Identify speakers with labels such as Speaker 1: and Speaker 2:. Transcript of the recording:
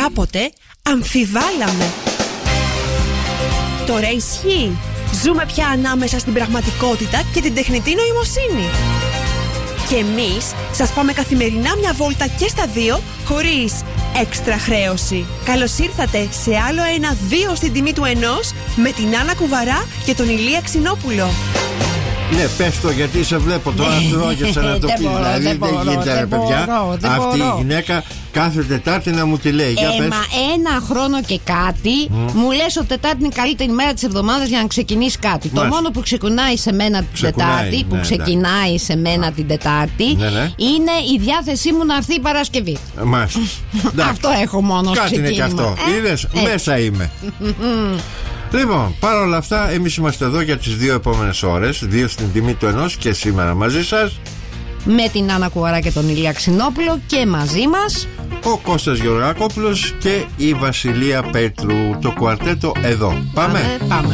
Speaker 1: κάποτε αμφιβάλαμε. Τώρα ισχύει. Ζούμε πια ανάμεσα στην πραγματικότητα και την τεχνητή νοημοσύνη. Και εμείς σας πάμε καθημερινά μια βόλτα και στα δύο, χωρίς έξτρα χρέωση. Καλώς ήρθατε σε άλλο ένα 2 στην τιμή του 1 με την Άννα Κουβαρά και τον Ηλία Ξινόπουλο.
Speaker 2: Ναι, πες το, γιατί σε βλέπω τώρα τρώγεσαι να το πει. Δηλαδή δεν γίνεται, ρε παιδιά. Αυτή η γυναίκα κάθε Τετάρτη να μου τη λέει.
Speaker 3: Μα ένα χρόνο και κάτι μου λες ότι Τετάρτη είναι η καλύτερη μέρα της εβδομάδας για να ξεκινήσει κάτι. Το μόνο που ξεκινάει σε μένα την Τετάρτη, ξεκινάει σε μένα την Τετάρτη, είναι η διάθεσή μου να έρθει η Παρασκευή. Αυτό έχω μόνο ξεκίνημα.
Speaker 2: Κάτι είναι και αυτό. Είδες, μέσα είμαι. Λοιπόν, παρόλα αυτά, εμείς είμαστε εδώ για τις 2 επόμενες ώρες, 2 στην τιμή του 1 και σήμερα μαζί σας
Speaker 3: με την Άννα Κουβαρά και τον Ηλία Ξινόπουλο και μαζί μας
Speaker 2: ο Κώστας Γεωργακόπουλος και η Βασιλεία Πέτρου. Το κουαρτέτο εδώ. Πάμε.